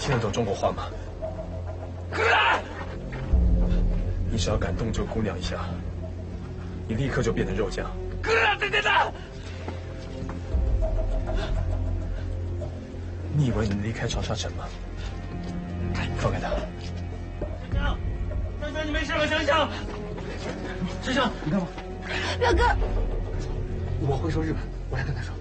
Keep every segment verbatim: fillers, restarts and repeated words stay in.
听得懂中国话吗？ 哥！ 你只要敢动这个姑娘一下，你立刻就变成肉酱。 哥，等等等！ 你以为你离开长沙城吗？放开他！ 香香，香香，你没事吧？香香，香香， 你干嘛？ 表哥， 我会说日文，我来跟他说。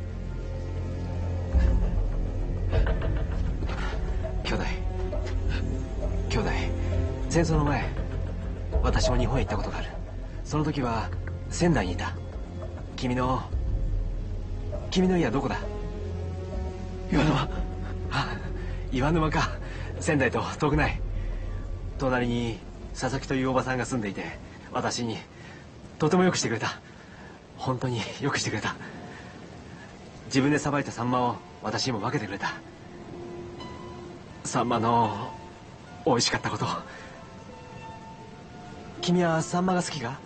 兄弟、兄弟、戦争の前、私も日本へ行ったことがある。その時は仙台にいた。君の君の家はどこだ？ 岩沼。 あ、岩沼か。仙台と遠くない。隣に佐々木というおばさんが住んでいて、私にとてもよくしてくれた。本当によくしてくれた。自分でさばいたサンマを私にも分けてくれた。サンマの美味しかったこと。君はサンマが好きか？